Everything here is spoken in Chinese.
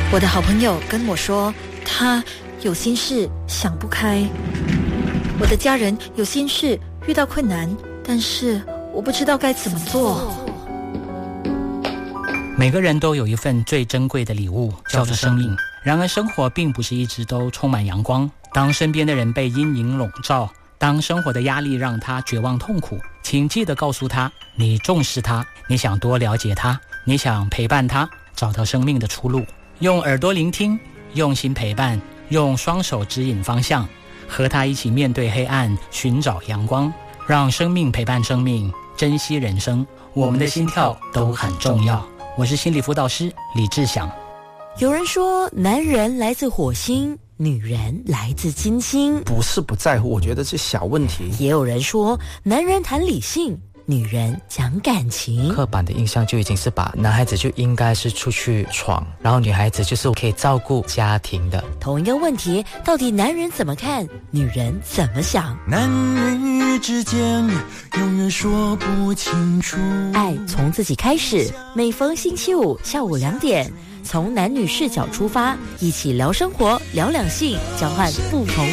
我的好朋友跟我说，他有心事想不开。我的家人有心事遇到困难，但是我不知道该怎么做。 每个人都有一份最珍贵的礼物，叫做生命。然而生活并不是一直都充满阳光，当身边的人被阴影笼罩，当生活的压力让他绝望痛苦，请记得告诉他，你重视他，你想多了解他，你想陪伴他，找到生命的出路。用耳朵聆听，用心陪伴，用双手指引方向，和他一起面对黑暗，寻找阳光，让生命陪伴生命，珍惜人生。我们的心跳都很重要。我是心理辅导师李志祥。 有人说，男人来自火星，女人来自金星。 不是不在乎，我觉得是小问题。 也有人说，男人谈理性，女人讲感情。 刻板的印象就已经是把男孩子就应该是出去闯，然后女孩子就是可以照顾家庭的。 同一个问题，到底男人怎么看，女人怎么想？ 男女之间永远说不清楚。 爱从自己开始，每逢星期五下午2点，从男女视角出发，一起聊生活，聊两性，交换不同